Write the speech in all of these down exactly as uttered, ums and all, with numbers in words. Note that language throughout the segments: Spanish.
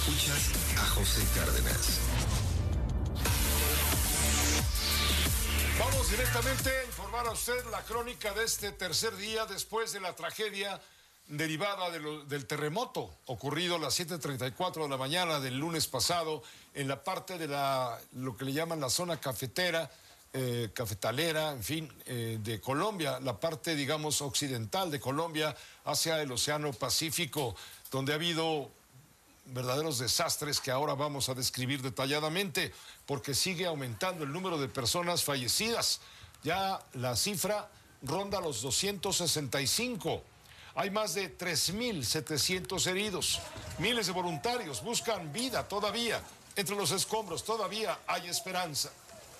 Escuchas a José Cárdenas. Vamos directamente a informar a usted la crónica de este tercer día después de la tragedia derivada de lo, del terremoto ocurrido a las siete treinta y cuatro de la mañana del lunes pasado en la parte de la, lo que le llaman la zona cafetera, eh, cafetalera, en fin, eh, de Colombia, la parte, digamos, occidental de Colombia hacia el Océano Pacífico, donde ha habido verdaderos desastres que ahora vamos a describir detalladamente, porque sigue aumentando el número de personas fallecidas. Ya la cifra ronda los doscientos sesenta y cinco. Hay más de tres mil setecientos heridos. Miles de voluntarios buscan vida todavía. Entre los escombros todavía hay esperanza.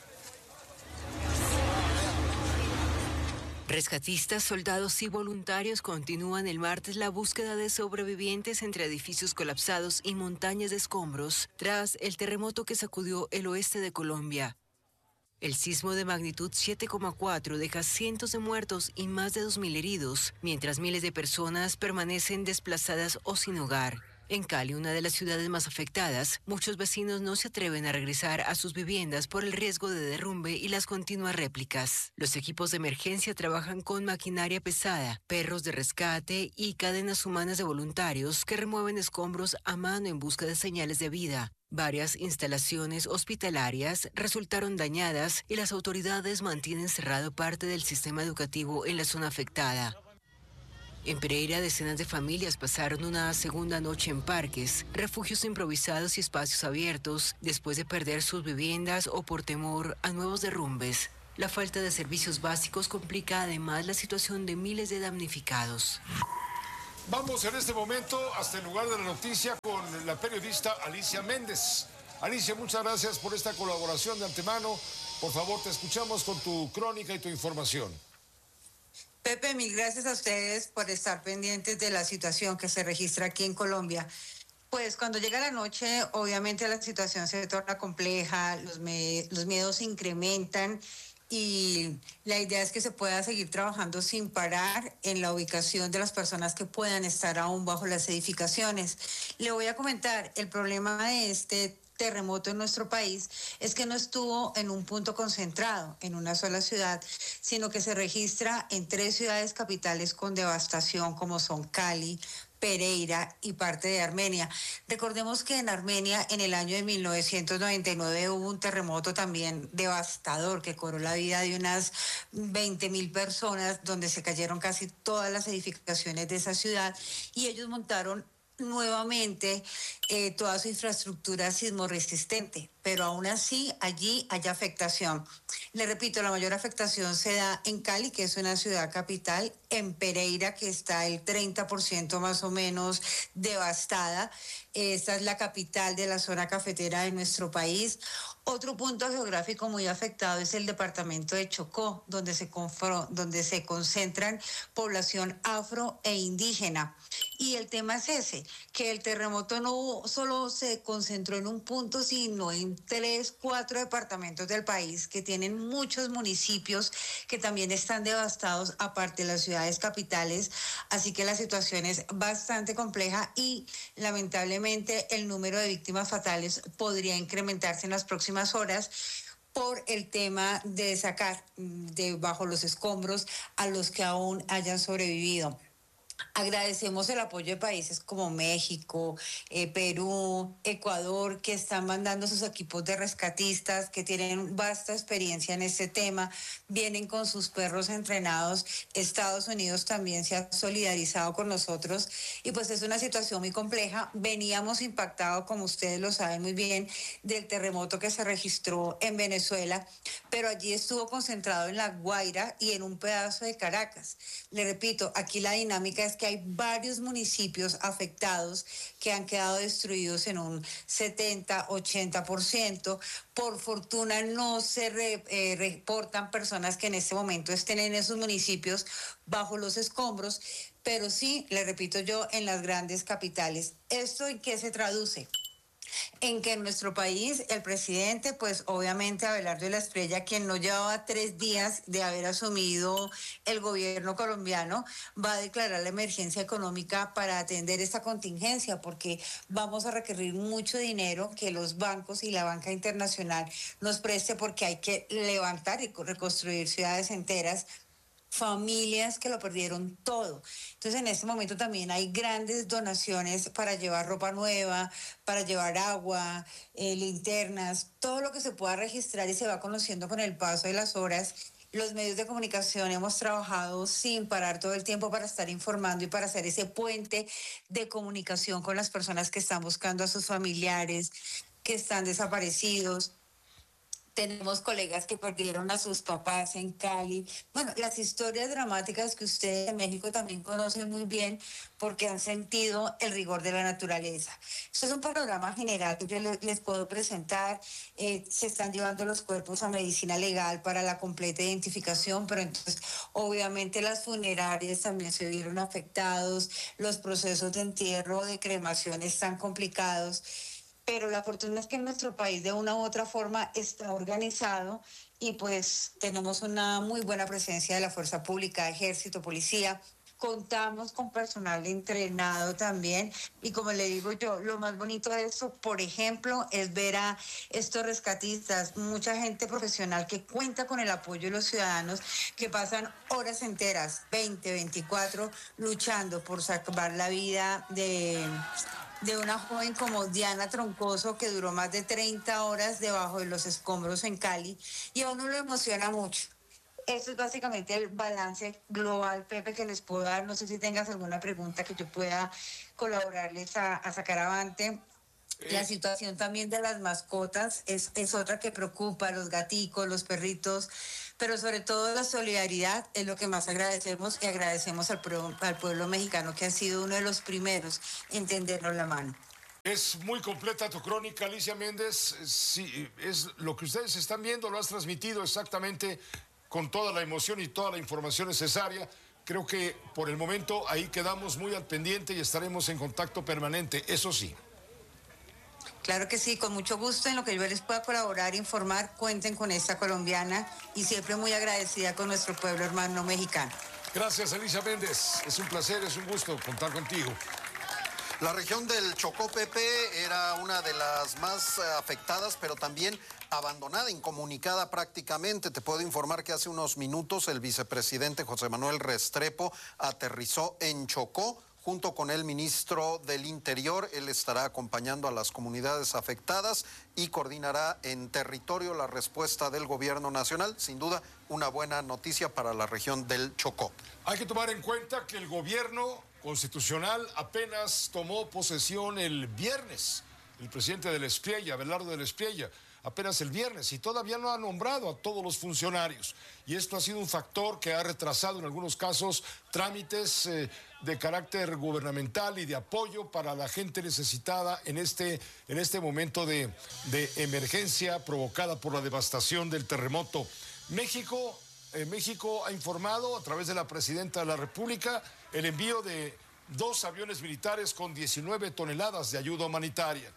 Rescatistas, soldados y voluntarios continúan el martes la búsqueda de sobrevivientes entre edificios colapsados y montañas de escombros tras el terremoto que sacudió el oeste de Colombia. El sismo de magnitud siete coma cuatro deja cientos de muertos y más de dos mil heridos, mientras miles de personas permanecen desplazadas o sin hogar. En Cali, una de las ciudades más afectadas, muchos vecinos no se atreven a regresar a sus viviendas por el riesgo de derrumbe y las continuas réplicas. Los equipos de emergencia trabajan con maquinaria pesada, perros de rescate y cadenas humanas de voluntarios que remueven escombros a mano en busca de señales de vida. Varias instalaciones hospitalarias resultaron dañadas y las autoridades mantienen cerrado parte del sistema educativo en la zona afectada. En Pereira, decenas de familias pasaron una segunda noche en parques, refugios improvisados y espacios abiertos después de perder sus viviendas o por temor a nuevos derrumbes. La falta de servicios básicos complica además la situación de miles de damnificados. Vamos en este momento hasta el lugar de la noticia con la periodista Alicia Méndez. Alicia, muchas gracias por esta colaboración de antemano. Por favor, te escuchamos con tu crónica y tu información. Pepe, mil gracias a ustedes por estar pendientes de la situación que se registra aquí en Colombia. Pues cuando llega la noche, obviamente la situación se torna compleja, los, me los miedos se incrementan y la idea es que se pueda seguir trabajando sin parar en la ubicación de las personas que puedan estar aún bajo las edificaciones. Le voy a comentar, el problema de este terremoto en nuestro país es que no estuvo en un punto concentrado, en una sola ciudad, sino que se registra en tres ciudades capitales con devastación como son Cali, Pereira y parte de Armenia. Recordemos que en Armenia en el año de mil novecientos noventa y nueve hubo un terremoto también devastador que cobró la vida de unas veinte mil personas, donde se cayeron casi todas las edificaciones de esa ciudad y ellos montaron nuevamente eh, toda su infraestructura sismorresistente, pero aún así allí hay afectación. Le repito, la mayor afectación se da en Cali, que es una ciudad capital, en Pereira, que está el treinta por ciento más o menos devastada. Esta es la capital de la zona cafetera de nuestro país. Otro punto geográfico muy afectado es el departamento de Chocó, donde se, donde se concentran población afro e indígena. Y el tema es ese, que el terremoto no solo se concentró en un punto, sino en tres, cuatro departamentos del país que tienen muchos municipios que también están devastados, aparte de las ciudades capitales. Así que la situación es bastante compleja y lamentablemente el número de víctimas fatales podría incrementarse en las próximas horas por el tema de sacar de bajo los escombros a los que aún hayan sobrevivido. Agradecemos el apoyo de países como México, eh, Perú, Ecuador, que están mandando sus equipos de rescatistas, que tienen vasta experiencia en este tema, vienen con sus perros entrenados. Estados Unidos también se ha solidarizado con nosotros y pues es una situación muy compleja. Veníamos impactados, como ustedes lo saben muy bien, del terremoto que se registró en Venezuela, pero allí estuvo concentrado en La Guaira y en un pedazo de Caracas. Le repito, aquí la dinámica es que hay varios municipios afectados que han quedado destruidos en un setenta, ochenta por ciento. Por fortuna no se re, eh, reportan personas que en este momento estén en esos municipios bajo los escombros, pero sí, le repito yo, en las grandes capitales. ¿Esto en qué se traduce? en que en nuestro país el presidente, pues obviamente Abelardo de la Espriella, quien no llevaba tres días de haber asumido el gobierno colombiano, va a declarar la emergencia económica para atender esta contingencia, porque vamos a requerir mucho dinero que los bancos y la banca internacional nos preste, porque hay que levantar y reconstruir ciudades enteras, familias que lo perdieron todo. Entonces en este momento también hay grandes donaciones para llevar ropa nueva, para llevar agua, eh, linternas, todo lo que se pueda registrar y se va conociendo con el paso de las horas. Los medios de comunicación hemos trabajado sin parar todo el tiempo para estar informando y para hacer ese puente de comunicación con las personas que están buscando a sus familiares, que están desaparecidos. Tenemos colegas que perdieron a sus papás en Cali. Bueno, las historias dramáticas que ustedes en México también conocen muy bien porque han sentido el rigor de la naturaleza. Esto es un panorama general que yo les puedo presentar. Eh, se están llevando los cuerpos a medicina legal para la completa identificación, pero entonces obviamente las funerarias también se vieron afectados, los procesos de entierro, de cremación están complicados. Pero la fortuna es que en nuestro país de una u otra forma está organizado y pues tenemos una muy buena presencia de la fuerza pública, ejército, policía. Contamos con personal entrenado también y como le digo yo, lo más bonito de esto, por ejemplo, es ver a estos rescatistas, mucha gente profesional que cuenta con el apoyo de los ciudadanos, que pasan horas enteras, veinte, veinticuatro, luchando por salvar la vida de... de una joven como Diana Troncoso, que duró más de treinta horas debajo de los escombros en Cali, y a uno lo emociona mucho. Eso es básicamente el balance global, Pepe, que les puedo dar. No sé si tengas alguna pregunta que yo pueda colaborarles a, a sacar avante. La situación también de las mascotas es, es otra que preocupa, los gaticos, los perritos, pero sobre todo la solidaridad es lo que más agradecemos y agradecemos al pueblo, al pueblo mexicano, que ha sido uno de los primeros en tendernos la mano. Es muy completa tu crónica, Alicia Méndez. Sí, es lo que ustedes están viendo, lo has transmitido exactamente con toda la emoción y toda la información necesaria. Creo que por el momento ahí quedamos muy al pendiente y estaremos en contacto permanente, eso sí. Claro que sí, con mucho gusto. En lo que yo les pueda colaborar, informar, cuenten con esta colombiana y siempre muy agradecida con nuestro pueblo hermano mexicano. Gracias, Alicia Méndez. Es un placer, es un gusto contar contigo. La región del Chocó, Pepe, era una de las más afectadas, pero también abandonada, incomunicada prácticamente. Te puedo informar que hace unos minutos el vicepresidente José Manuel Restrepo aterrizó en Chocó junto con el ministro del Interior. Él estará acompañando a las comunidades afectadas y coordinará en territorio la respuesta del gobierno nacional. Sin duda, una buena noticia para la región del Chocó. Hay que tomar en cuenta que el gobierno constitucional apenas tomó posesión el viernes. El presidente de la Espriella, Abelardo de la Espriella, apenas el viernes, y todavía no ha nombrado a todos los funcionarios. Y esto ha sido un factor que ha retrasado en algunos casos trámites eh, de carácter gubernamental y de apoyo para la gente necesitada en este, en este momento de, de emergencia provocada por la devastación del terremoto. México, eh, México ha informado a través de la presidenta de la República el envío de dos aviones militares con diecinueve toneladas de ayuda humanitaria.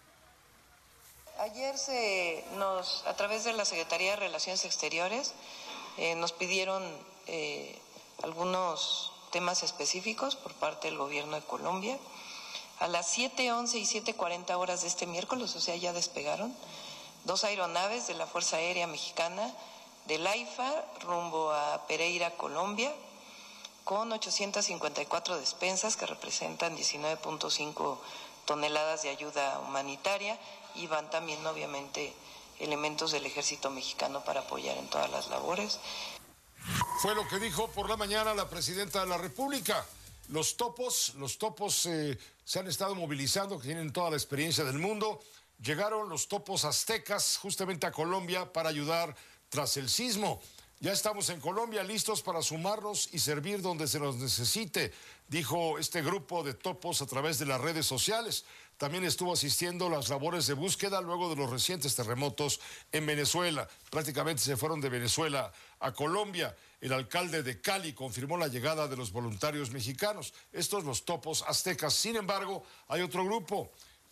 Ayer se nos, a través de la Secretaría de Relaciones Exteriores, eh, nos pidieron eh, algunos temas específicos por parte del gobierno de Colombia. A las siete once y siete cuarenta horas de este miércoles, o sea, ya despegaron, dos aeronaves de la Fuerza Aérea Mexicana del AIFA rumbo a Pereira, Colombia, con ochocientas cincuenta y cuatro despensas que representan diecinueve punto cinco toneladas de ayuda humanitaria, y van también obviamente elementos del ejército mexicano para apoyar en todas las labores. Fue lo que dijo por la mañana la presidenta de la República. Los topos, los topos eh, se han estado movilizando, que tienen toda la experiencia del mundo. Llegaron los topos aztecas justamente a Colombia para ayudar tras el sismo. Ya estamos en Colombia listos para sumarnos y servir donde se nos necesite, dijo este grupo de topos a través de las redes sociales. También estuvo asistiendo a las labores de búsqueda luego de los recientes terremotos en Venezuela. Prácticamente se fueron de Venezuela a Colombia. El alcalde de Cali confirmó la llegada de los voluntarios mexicanos. Estos los topos aztecas. Sin embargo, hay otro grupo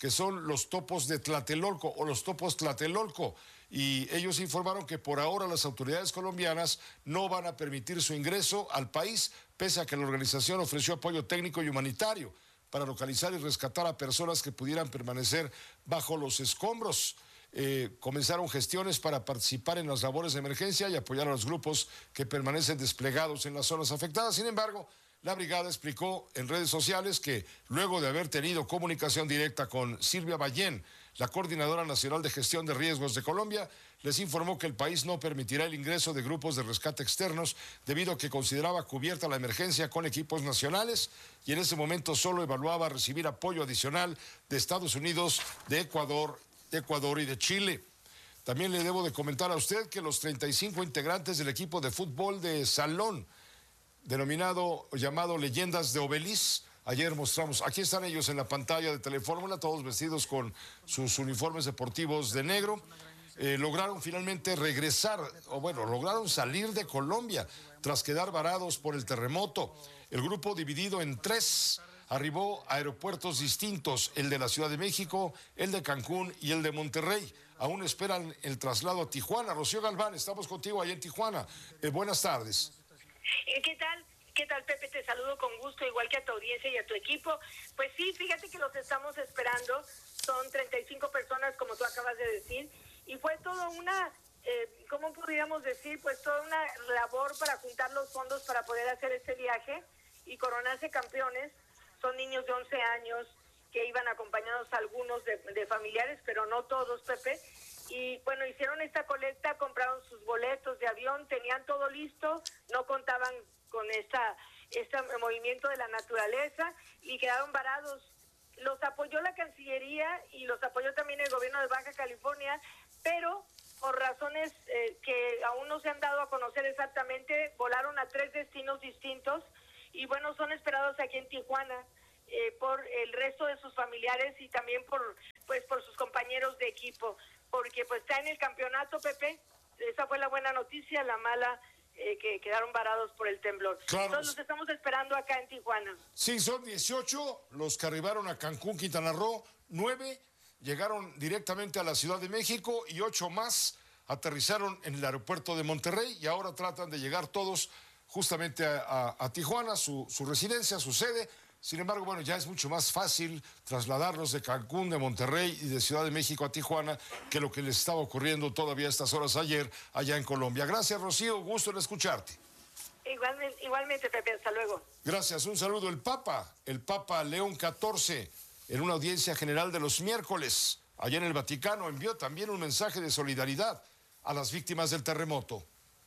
que son los topos de Tlatelolco o los topos Tlatelolco. Y ellos informaron que por ahora las autoridades colombianas no van a permitir su ingreso al país, pese a que la organización ofreció apoyo técnico y humanitario para localizar y rescatar a personas que pudieran permanecer bajo los escombros. Eh, comenzaron gestiones para participar en las labores de emergencia y apoyar a los grupos que permanecen desplegados en las zonas afectadas. Sin embargo, la brigada explicó en redes sociales que luego de haber tenido comunicación directa con Silvia Ballén, la Coordinadora Nacional de Gestión de Riesgos de Colombia, les informó que el país no permitirá el ingreso de grupos de rescate externos debido a que consideraba cubierta la emergencia con equipos nacionales y en ese momento solo evaluaba recibir apoyo adicional de Estados Unidos, de Ecuador, de Ecuador y de Chile. También le debo de comentar a usted que los treinta y cinco integrantes del equipo de fútbol de salón, denominado, llamado Leyendas de Obeliz, ayer mostramos, aquí están ellos en la pantalla de Telefórmula, todos vestidos con sus uniformes deportivos de negro, eh, lograron finalmente regresar, o bueno, lograron salir de Colombia tras quedar varados por el terremoto. El grupo, dividido en tres, arribó a aeropuertos distintos, el de la Ciudad de México, el de Cancún y el de Monterrey. Aún esperan el traslado a Tijuana. Rocío Galván, estamos contigo allá en Tijuana. Eh, buenas tardes. ¿Qué tal? ¿Qué tal, Pepe? Te saludo con gusto, igual que a tu audiencia y a tu equipo. Pues sí, fíjate que los estamos esperando. Son treinta y cinco personas, como tú acabas de decir. Y fue toda una, eh, ¿cómo podríamos decir? Pues toda una labor para juntar los fondos para poder hacer este viaje y coronarse campeones. Son niños de once años que iban acompañados algunos de, de familiares, pero no todos, Pepe. Y bueno, hicieron esta colecta, compraron sus boletos de avión, tenían todo listo, no contaban con esta, este movimiento de la naturaleza y quedaron varados. Los apoyó la Cancillería y los apoyó también el gobierno de Baja California, pero por razones eh, que aún no se han dado a conocer exactamente, volaron a tres destinos distintos y bueno, son esperados aquí en Tijuana eh, por el resto de sus familiares y también por, pues, por sus compañeros de equipo, porque pues está en el campeonato, Pepe. Esa fue la buena noticia, la mala, eh, que quedaron varados por el temblor. Claro. Entonces los estamos esperando acá en Tijuana. Sí, son dieciocho los que arribaron a Cancún, Quintana Roo, nueve llegaron directamente a la Ciudad de México y ocho más aterrizaron en el aeropuerto de Monterrey y ahora tratan de llegar todos justamente a, a, a Tijuana, su, su residencia, su sede. Sin embargo, bueno, ya es mucho más fácil trasladarlos de Cancún, de Monterrey y de Ciudad de México a Tijuana que lo que les estaba ocurriendo todavía a estas horas ayer allá en Colombia. Gracias, Rocío, gusto en escucharte. Igualmente, igualmente, Pepe, hasta luego. Gracias, un saludo. El Papa, el Papa León catorce, en una audiencia general de los miércoles, allá en el Vaticano, envió también un mensaje de solidaridad a las víctimas del terremoto.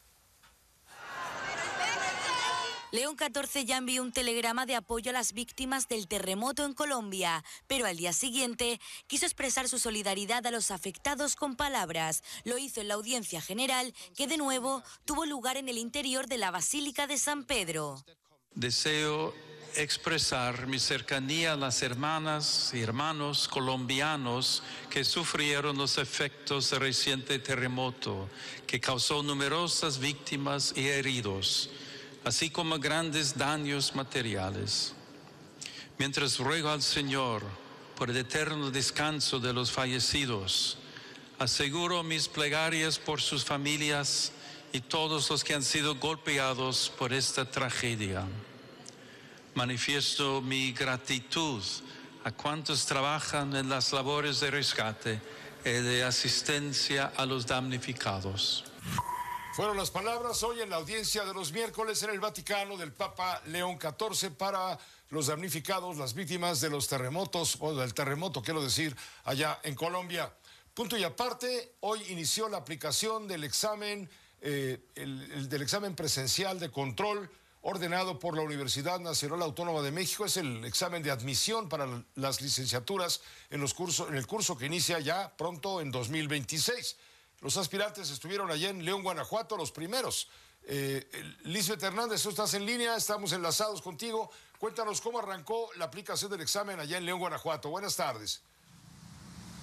León catorce ya envió un telegrama de apoyo a las víctimas del terremoto en Colombia, pero al día siguiente quiso expresar su solidaridad a los afectados con palabras. Lo hizo en la audiencia general, que de nuevo tuvo lugar en el interior de la Basílica de San Pedro. Deseo expresar mi cercanía a las hermanas y hermanos colombianos que sufrieron los efectos del reciente terremoto, que causó numerosas víctimas y heridos, así como grandes daños materiales. Mientras ruego al Señor por el eterno descanso de los fallecidos, aseguro mis plegarias por sus familias y todos los que han sido golpeados por esta tragedia. Manifiesto mi gratitud a cuantos trabajan en las labores de rescate y de asistencia a los damnificados. Fueron las palabras hoy en la audiencia de los miércoles en el Vaticano del Papa León catorce para los damnificados, las víctimas de los terremotos, o del terremoto, quiero decir, allá en Colombia. Punto y aparte, hoy inició la aplicación del examen, eh, el, el del examen presencial de control ordenado por la Universidad Nacional Autónoma de México. Es el examen de admisión para las licenciaturas en, los cursos, en el curso que inicia ya pronto en dos mil veintiséis. Los aspirantes estuvieron allá en León, Guanajuato, los primeros. Eh, Lisbeth Hernández, tú estás en línea, estamos enlazados contigo. Cuéntanos cómo arrancó la aplicación del examen allá en León, Guanajuato. Buenas tardes.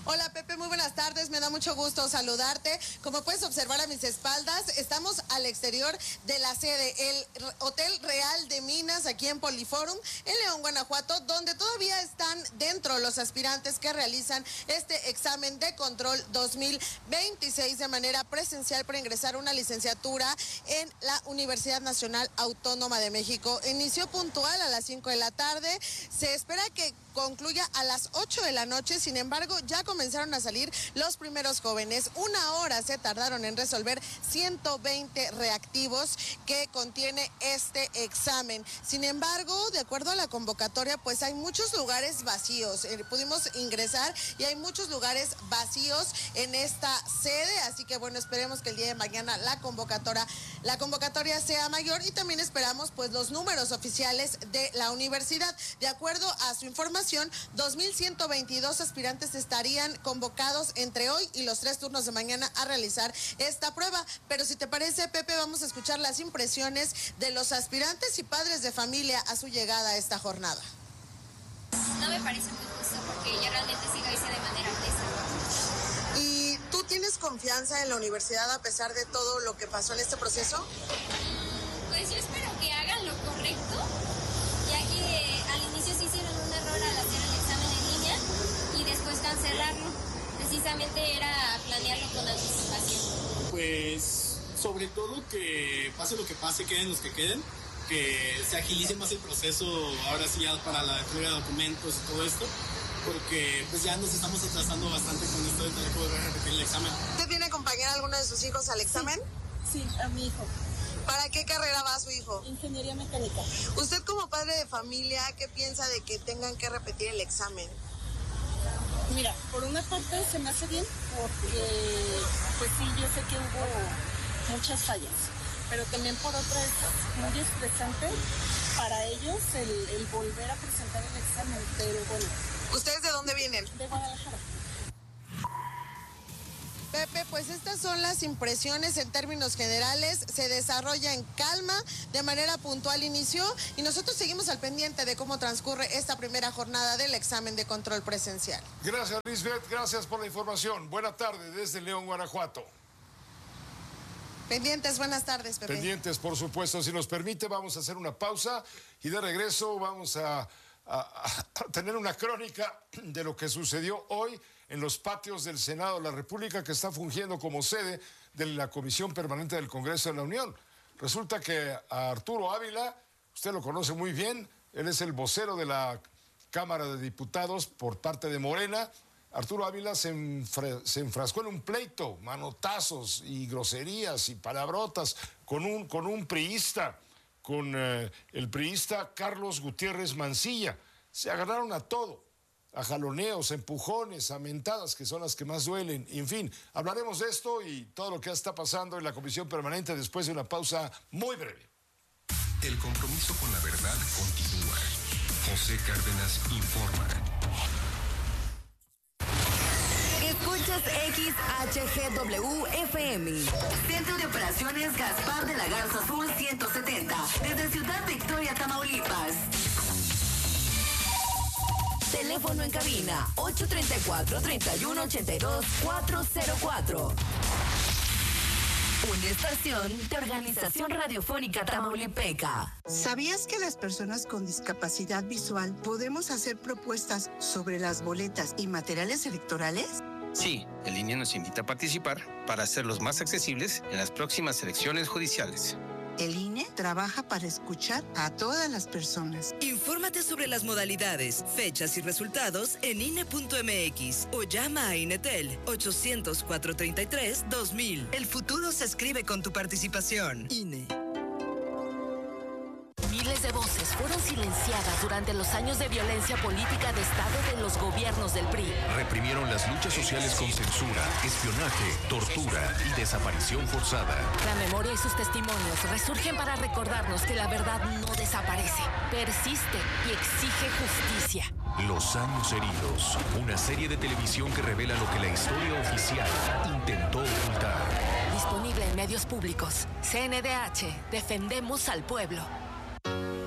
Hola Pepe, muy buenas tardes, me da mucho gusto saludarte. Como puedes observar a mis espaldas, estamos al exterior de la sede, el Hotel Real de Minas, aquí en Poliforum, en León, Guanajuato, donde todavía están dentro los aspirantes que realizan este examen de control dos mil veintiséis de manera presencial para ingresar a una licenciatura en la Universidad Nacional Autónoma de México. Inició puntual a las cinco de la tarde, se espera que concluya a las ocho de la noche, sin embargo, ya comenzaron a salir los primeros jóvenes. Una hora se tardaron en resolver ciento veinte reactivos que contiene este examen. Sin embargo, de acuerdo a la convocatoria, pues hay muchos lugares vacíos. Eh, pudimos ingresar y hay muchos lugares vacíos en esta sede, así que bueno, esperemos que el día de mañana la convocatoria, la convocatoria sea mayor y también esperamos pues los números oficiales de la universidad. De acuerdo a su información, dos mil ciento veintidós aspirantes estarían convocados entre hoy y los tres turnos de mañana a realizar esta prueba. Pero si te parece, Pepe, vamos a escuchar las impresiones de los aspirantes y padres de familia a su llegada a esta jornada. No me parece muy justo porque ya realmente sí lo hice de manera honesta. ¿Y tú tienes confianza en la universidad a pesar de todo lo que pasó en este proceso? Pues yo espero que hagan lo correcto, ya que al inicio sí hicieron un error al hacer el examen en línea y después cancelarlo. Precisamente era planearlo con anticipación. Pues sobre todo que pase lo que pase, queden los que queden, que se agilice más el proceso ahora sí ya para la entrega de documentos y todo esto, porque pues ya nos estamos atrasando bastante con esto de tener que repetir el examen. ¿Usted viene a acompañar a alguno de sus hijos al examen? Sí, sí, a mi hijo. ¿Para qué carrera va su hijo? Ingeniería mecánica. Usted como padre de familia, ¿qué piensa de que tengan que repetir el examen? Mira, por una parte se me hace bien porque, pues sí, yo sé que hubo muchas fallas, pero también por otra es muy estresante para ellos el, el volver a presentar el examen, pero bueno. ¿Ustedes de dónde vienen? De Guadalajara. Pepe, pues estas son las impresiones en términos generales, se desarrolla en calma, de manera puntual inició y nosotros seguimos al pendiente de cómo transcurre esta primera jornada del examen de control presencial. Gracias, Lisbeth, gracias por la información. Buena tarde desde León, Guanajuato. Pendientes, buenas tardes, Pepe. Pendientes, por supuesto. Si nos permite, vamos a hacer una pausa y de regreso vamos a, a, a tener una crónica de lo que sucedió hoy en los patios del Senado de la República, que está fungiendo como sede de la Comisión Permanente del Congreso de la Unión. Resulta que a Arturo Ávila, usted lo conoce muy bien, él es el vocero de la Cámara de Diputados por parte de Morena. Arturo Ávila se, enfra se enfrascó en un pleito, manotazos y groserías y palabrotas con un, con un priista, con eh, el priista Carlos Gutiérrez Mancilla. Se agarraron a todo. A jaloneos, empujones, a mentadas, que son las que más duelen. En fin, hablaremos de esto y todo lo que está pasando en la Comisión Permanente después de una pausa muy breve. El compromiso con la verdad continúa. José Cárdenas informa. Escuchas X H G W F M. Centro de Operaciones Gaspar de la Garza Sur ciento setenta. Desde Ciudad Victoria, Tamaulipas. Teléfono en cabina ocho tres cuatro, tres uno ocho dos, cuatro cero cuatro. Una estación de Organización Radiofónica Tamaulipeca. ¿Sabías que las personas con discapacidad visual podemos hacer propuestas sobre las boletas y materiales electorales? Sí, el I N E nos invita a participar para hacerlos más accesibles en las próximas elecciones judiciales. El I N E trabaja para escuchar a todas las personas. Infórmate sobre las modalidades, fechas y resultados en I N E punto M X o llama a INETEL ochocientos, cuatrocientos treinta y tres, dos mil. El futuro se escribe con tu participación. I N E. Miles de voces fueron silenciadas durante los años de violencia política de Estado de los gobiernos del P R I. Reprimieron las luchas sociales con censura, espionaje, tortura y desaparición forzada. La memoria y sus testimonios resurgen para recordarnos que la verdad no desaparece, persiste y exige justicia. Los años heridos, una serie de televisión que revela lo que la historia oficial intentó ocultar. Disponible en medios públicos. C N D H, defendemos al pueblo.